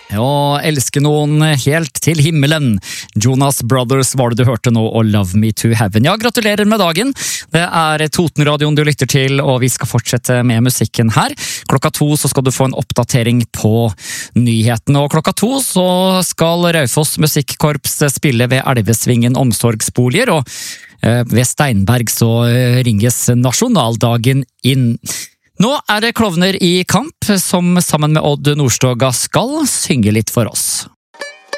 Og elske noen helt til himmelen. Jonas Brothers var det du hørte nå, og Love Me to Heaven. Ja, gratulerer med dagen. Det Totenradioen du lytter til, og vi skal fortsette med musikken her. 2:00 så skal du få en oppdatering på nyhetene, og 2:00 så skal Raufoss Musikkorps spille ved Elvesvingen omsorgsboliger, og ved Steinberg så ringes nasjonaldagen inn. Nå det klovner i kamp, som sammen med Odd Nordstoga skal synge litt for oss.